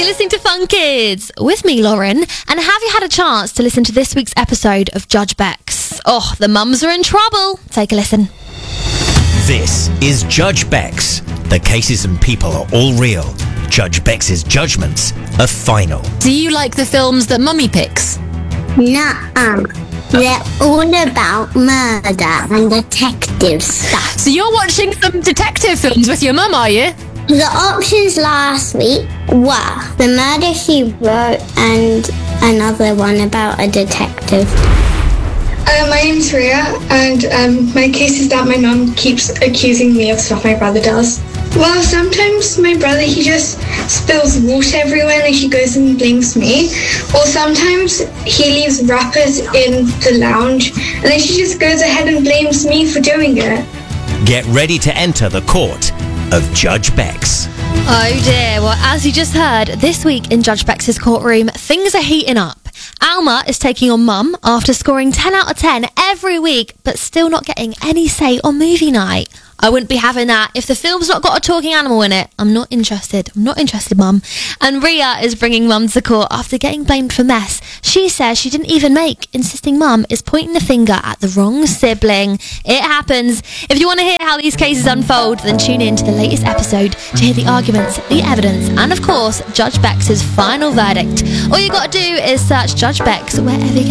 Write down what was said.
listening to Fun Kids with me, Lauren. And have you had a chance to listen to this week's episode of Judge Bex? Oh, the mums are in trouble. Take a listen. This is Judge Bex. The cases and people are all real. Judge Bex's judgments are final. Do you like the films that Mummy picks? Nuh-uh. They're all about murder and detective stuff. So you're watching some detective films with your mum, are you? The options last week were The Murder, She Wrote and another one about a detective. My name's Ria, and my case is that my mum keeps accusing me of stuff my brother does. Well, sometimes my brother, he just spills water everywhere and he goes and blames me. Or sometimes he leaves wrappers in the lounge and then she just goes ahead and blames me for doing it. Get ready to enter the court of Judge Bex. Oh dear, well, as you just heard, this week in Judge Bex's courtroom, things are heating up. Alma is taking on Mum after scoring 10 out of 10 every week, but still not getting any say on movie night. I wouldn't be having that. If the film's not got a talking animal in it, I'm not interested. I'm not interested, Mum. And Ria is bringing Mum to court after getting blamed for mess she says she didn't even make, insisting Mum is pointing the finger at the wrong sibling. It happens. If you want to hear how these cases unfold, then tune in to the latest episode to hear the arguments, the evidence, and of course, Judge Bex's final verdict. All you got to do is search Judge Bex wherever you